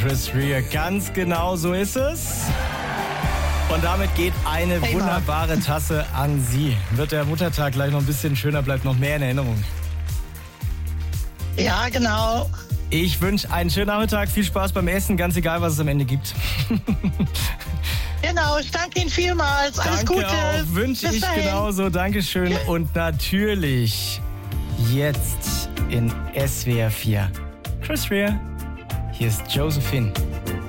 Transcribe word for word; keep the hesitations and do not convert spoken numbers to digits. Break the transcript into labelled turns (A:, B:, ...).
A: Chris Rea. Ganz genau so ist es. Und damit geht eine
B: Hey,
A: wunderbare Tasse an Sie. Wird der Muttertag gleich noch ein bisschen schöner, bleibt noch mehr in Erinnerung.
B: Ja, genau.
A: Ich wünsche einen schönen Nachmittag, viel Spaß beim Essen, ganz egal, was es am Ende gibt.
B: Genau, ich danke Ihnen vielmals. Alles
A: Danke
B: Gute.
A: auch, wünsche
B: Bis
A: ich
B: dahin.
A: genauso. Dankeschön. Und natürlich jetzt in S W R vier. Chris Rea, hier ist Josephine.